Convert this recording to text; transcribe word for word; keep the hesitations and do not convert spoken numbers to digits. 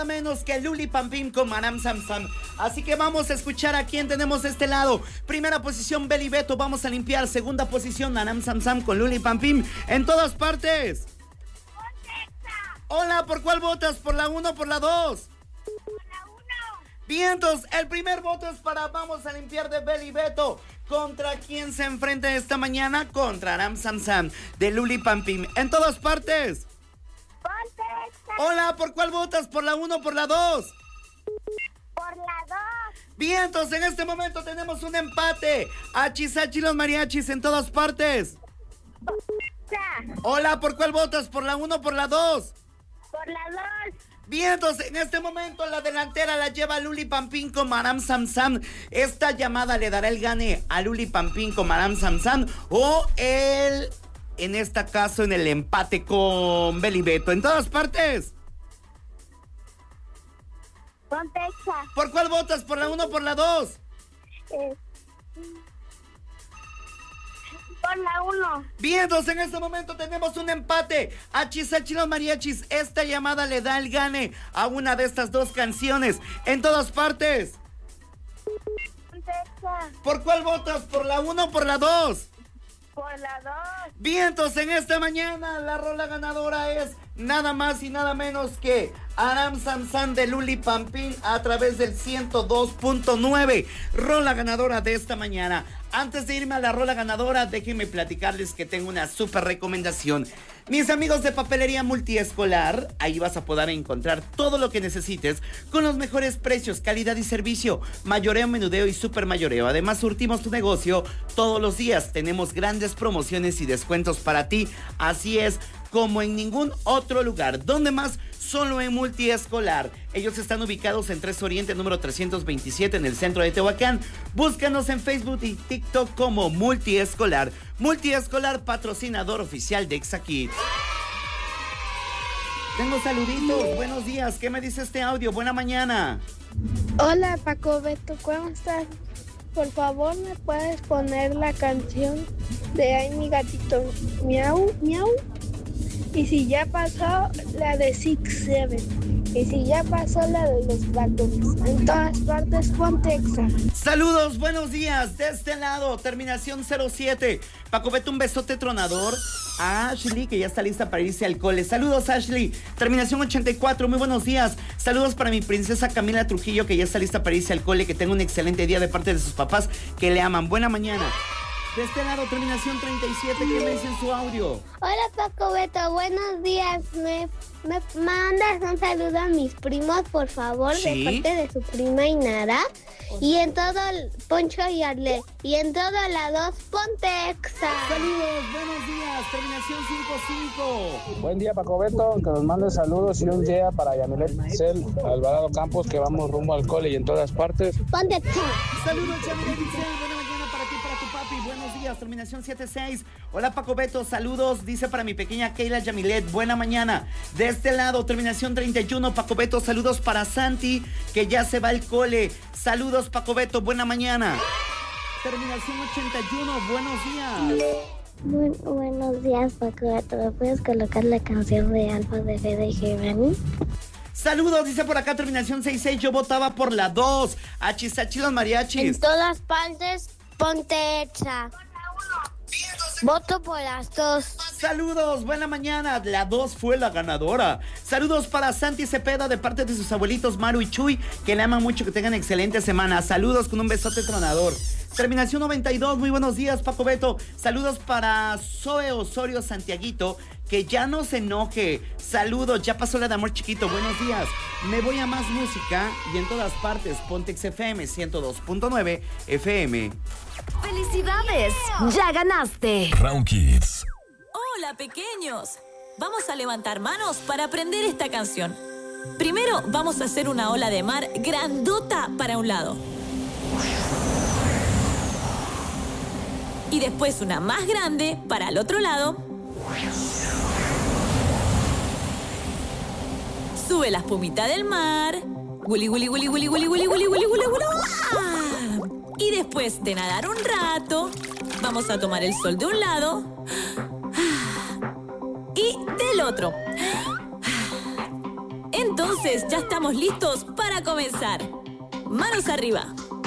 menos que Luli Pampín con Maram Sam Sam. Así que vamos a escuchar a quién tenemos de este lado. Primera posición, Beli Beto, vamos a limpiar. Segunda posición, Maram Sam Sam con Luli Pampín. En todas partes. Hola, ¿por cuál votas? ¿Por la uno o por la dos? Por la uno. Vientos, el primer voto es para Vamos a limpiar de Beli Beto. ¿Contra quién se enfrenta esta mañana? Contra Maram Sam Sam de Luli Pampín. En todas partes. Ponte Exa. Hola, ¿por cuál votas? ¿Por la uno o por la dos? Por la dos. Vientos, en este momento tenemos un empate. Achis, achis, los mariachis en todas partes. Exa. Hola, ¿por cuál votas? ¿Por la uno o por la dos? Por la dos. Vientos, en este momento la delantera la lleva Luli Pampín con Maram Sam Sam. Esta llamada le dará el gane a Luli Pampín con Maram Sam Sam o el... En este caso, en el empate con Beli Beto. En todas partes. Ponte Exa. ¿Por cuál votas? ¿Por la uno o por la dos? Eh, por la uno. Vientos, en este momento tenemos un empate. Achis, achis, los mariachis. Esta llamada le da el gane a una de estas dos canciones. En todas partes. Ponte Exa. ¿Por cuál votas? ¿Por la uno o por la dos? Por la dos. Vientos, en esta mañana la rola ganadora es nada más y nada menos que Maram Sam Sam de Luli Pampín a través del ciento dos punto nueve. Rola ganadora de esta mañana. Antes de irme a la rola ganadora, déjenme platicarles que tengo una súper recomendación. Mis amigos de Papelería Multiescolar, ahí vas a poder encontrar todo lo que necesites con los mejores precios, calidad y servicio, mayoreo, menudeo y super mayoreo. Además, surtimos tu negocio todos los días. Tenemos grandes promociones y descuentos para ti. Así es, como en ningún otro lugar. ¿Dónde más? Solo en Multiescolar. Ellos están ubicados en tres Oriente, número trescientos veintisiete, en el centro de Tehuacán. Búscanos en Facebook y TikTok como Multiescolar. Multiescolar, patrocinador oficial de ExaKids. Tengo saluditos. Buenos días. ¿Qué me dice este audio? Buena mañana. Hola, Paco Beto, ¿cómo estás? Por favor, ¿me puedes poner la canción de Ay, mi gatito? Miau, miau. Y si ya pasó, la de Six Seven. Y si ya pasó, la de los Batons. En todas partes, ponte Exa. Saludos, buenos días. De este lado, terminación cero siete. Paco Beto, un besote tronador a Ashley, que ya está lista para irse al cole. Saludos, Ashley. Terminación ochenta y cuatro, muy buenos días. Saludos para mi princesa Camila Trujillo, que ya está lista para irse al cole. Que tenga un excelente día de parte de sus papás, que le aman. Buena mañana. De este lado, terminación treinta y siete, ¿qué me dice en su audio? Hola, Paco Beto, buenos días. Me, me mandas un saludo a mis primos, por favor, ¿Sí? de parte de su prima Inara. Y en todo el Poncho y Arle. Y en toda la dos, ponte Exa. Saludos, buenos días, terminación cincuenta y cinco. Buen día, Paco Beto, que nos mande saludos y un día para Yamilet Cel, Alvarado Campos, que vamos rumbo al cole y en todas partes. Ponte Exa. Saludos, Yamilet Cel, buena mañana para ti, para tu papi. Buenos días, terminación setenta y seis. Hola, Paco Beto, saludos, dice para mi pequeña Keila Yamilet, buena mañana. De este lado, terminación treinta y uno, Paco Beto, saludos para Santi, que ya se va al cole. Saludos, Paco Beto, buena mañana. Terminación ochenta y uno, buenos días. Buen, buenos días, Paco Beto. ¿Me puedes colocar la canción de Alfa de Fede y Giovanni? Saludos, dice por acá, terminación sesenta y seis, yo votaba por la dos. Achis, achis, los mariachis. En todas partes, ponte Exa. Voto por las dos. Saludos, buena mañana. La dos fue la ganadora. Saludos para Santi Cepeda de parte de sus abuelitos Maru y Chuy, que le aman mucho, que tengan excelente semana. Saludos con un besote tronador. Terminación noventa y dos, muy buenos días, Paco Beto. Saludos para Zoe Osorio Santiaguito, que ya no se enoje. Saludos, ya pasó la de amor chiquito. Buenos días. Me voy a más música y en todas partes, Pontex F M ciento dos punto nueve F M. ¡Felicidades! ¡Ya ganaste! Round Kids. Hola, pequeños. Vamos a levantar manos para aprender esta canción. Primero vamos a hacer una ola de mar grandota para un lado. Y después una más grande para el otro lado. Sube la espumita del mar. Wuli, wuli, wuli, wuli, wuli, wuli, wuli, wuli, wuli, wuli. ¡Ah! Y después de nadar un rato, vamos a tomar el sol de un lado y del otro. Entonces Entonces ya estamos listos para comenzar. Manos arriba.